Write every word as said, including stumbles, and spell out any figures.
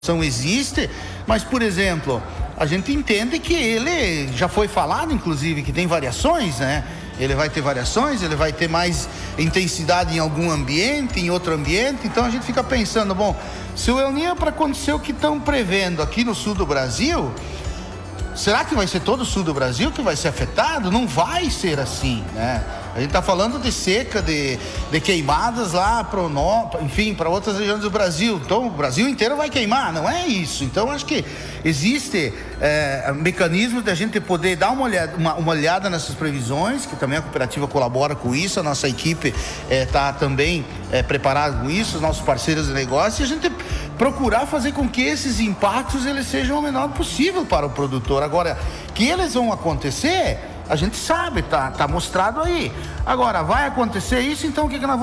Existe, mas, por exemplo, a gente entende que ele já foi falado, inclusive, que tem variações, né? Ele vai ter variações, ele vai ter mais intensidade em algum ambiente, em outro ambiente. Então a gente fica pensando, bom, se o El Niño é para acontecer o que estão prevendo aqui no sul do Brasil, será que vai ser todo o sul do Brasil que vai ser afetado? Não vai ser assim, né? A gente está falando de seca, de, de queimadas lá para o norte, enfim, para outras regiões do Brasil. Então, o Brasil inteiro vai queimar, não é isso. Então, acho que existe é, mecanismos de a gente poder dar uma olhada, uma, uma olhada nessas previsões, que também a cooperativa colabora com isso, a nossa equipe está é, também é, preparada com isso, os nossos parceiros de negócio, e a gente procurar fazer com que esses impactos eles sejam o menor possível para o produtor. Agora, que eles vão acontecer, a gente sabe, tá, tá mostrado aí. Agora, vai acontecer isso, então o que, que nós vamos